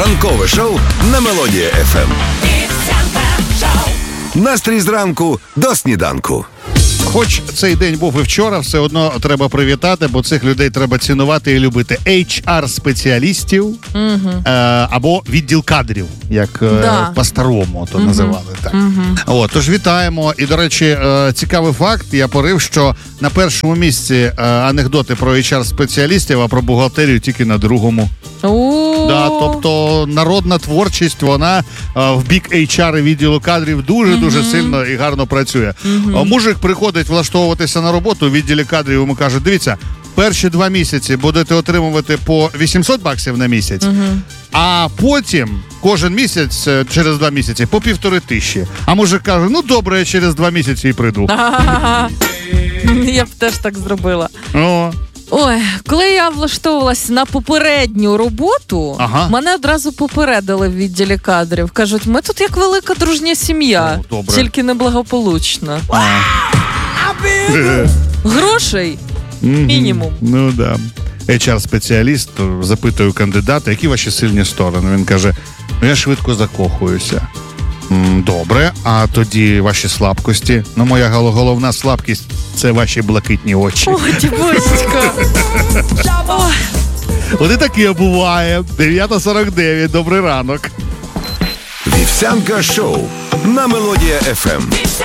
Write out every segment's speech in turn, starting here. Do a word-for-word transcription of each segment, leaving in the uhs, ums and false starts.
Ранкове шоу на Мелодія еф ем. Настрій зранку до сніданку. Хоч цей день був і вчора, все одно треба привітати, бо цих людей треба цінувати і любити. ейч ар-спеціалістів угу. е, або відділ кадрів, як да. е, по-старому то угу. називали. Так. Угу. От, тож вітаємо. І, до речі, е, цікавий факт, я порив, що на першому місці е, анекдоти про ейч ар-спеціалістів, а про бухгалтерію тільки на другому. Да, тобто народна творчість, вона е, в бік ейч ар і відділу кадрів дуже-дуже mm-hmm. сильно і гарно працює. Mm-hmm. Мужик приходить влаштовуватися на роботу в відділі кадрів, йому каже: дивіться, перші два місяці будете отримувати по вісімсот баксів на місяць, mm-hmm. а потім кожен місяць, через два місяці, по півтори тисячі. А мужик каже: ну добре, я через два місяці і прийду. Я б теж так зробила. О. Ой, коли я влаштовувалася на попередню роботу, ага. мене одразу попередили в відділі кадрів. Кажуть, ми тут як велика дружня сім'я, О, тільки неблагополучна. Грошей мінімум. Ну, да. ейч ар-спеціаліст запитує кандидата, які ваші сильні сторони. Він каже: ну я швидко закохуюся. Добре, а тоді ваші слабкості? Ну, моя головна слабкість – це ваші блакитні очі. Ой, дівочка. От і таке буває. дев'ята сорок дев'ять, добрий ранок. Вівсянка шоу на Мелодія еф ем.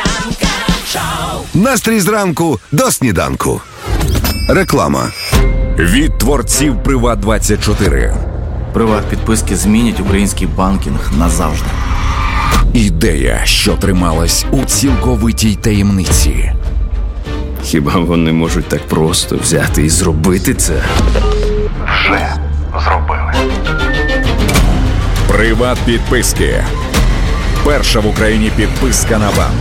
Настрій зранку до сніданку. Реклама. Від творців Приват двадцять чотири. Приват-підписки змінять український банкінг назавжди. Ідея, що трималась у цілковитій таємниці. Хіба вони можуть так просто взяти і зробити це? Вже зробили. Приват-підписки. Перша в Україні підписка на банк.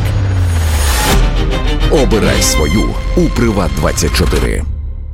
Обирай свою у Приват двадцять чотири.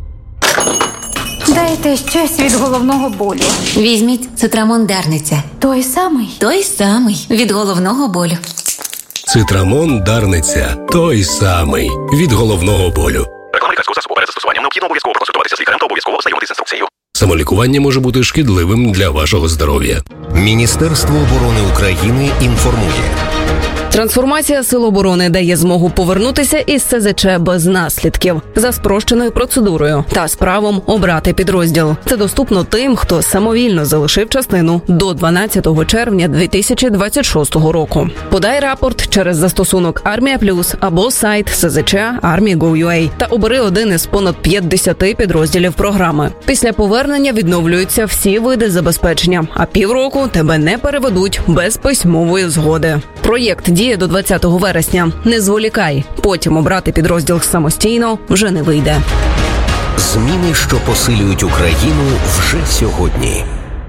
Дайте щось від головного болю. Візьміть Цитрамон Дарниця. Той самий? Той самий. Від головного болю. Цитрамон Дарниця. Той самий. Від головного болю. Реклама лікарського засобу. Перед застосуванням необхідно обов'язково проконсультуватися з лікарем та обов'язково ознайомитися з інструкцією. Самолікування може бути шкідливим для вашого здоров'я. Міністерство оборони України інформує. Трансформація Сил оборони дає змогу повернутися із ес зет че без наслідків, за спрощеною процедурою та з правом обрати підрозділ. Це доступно тим, хто самовільно залишив частину до дванадцятого червня дві тисячі двадцять шостого року. Подай рапорт через застосунок Армія Плюс або сайт ес зет че армія точка гов точка ю а та обери один із понад п'ятдесяти підрозділів програми. Після повернення відновлюються всі види забезпечення, а півроку тебе не переведуть без письмової згоди. Проєкт діє до двадцятого вересня. Не зволікай. Потім обрати підрозділ самостійно вже не вийде. Зміни, що посилюють Україну вже сьогодні.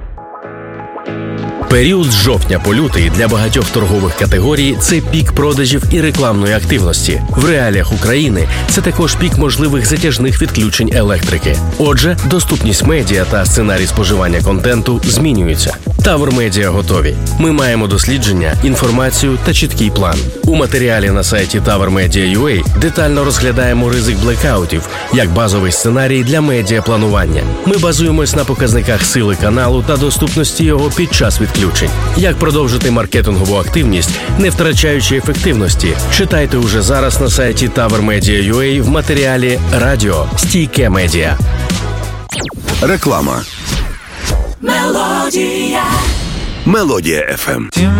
Період з жовтня по лютий для багатьох торгових категорій – це пік продажів і рекламної активності. В реаліях України це також пік можливих затяжних відключень електрики. Отже, доступність медіа та сценарій споживання контенту змінюються. Тавр Медіа готові. Ми маємо дослідження, інформацію та чіткий план. У матеріалі на сайті тавр медіа точка ю а детально розглядаємо ризик блекаутів як базовий сценарій для медіапланування. Ми базуємось на показниках сили каналу та доступності його під час відключень. Як продовжити маркетингову активність, не втрачаючи ефективності? Читайте уже зараз на сайті тавр медіа точка ю а в матеріалі «Радіо. Стійке медіа». Реклама. Мелодія. Мелодія еф ем.